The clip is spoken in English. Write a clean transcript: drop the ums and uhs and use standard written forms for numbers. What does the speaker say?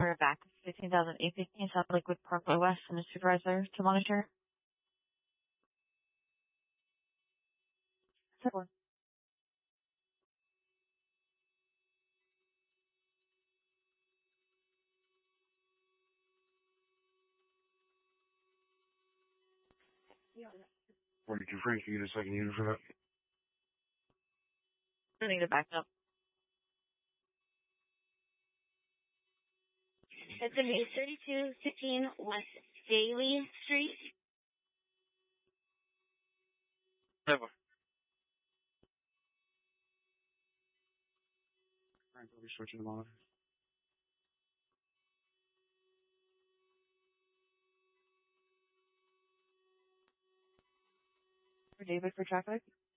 We're back. 15,815 South Lakewood Parkway West and a supervisor to monitor. 4. Frank, can you get a second unit for that? I need to back up. It's going to be 3215 West Daly Street. Never. Frank, I'll be switching them on. For David for traffic.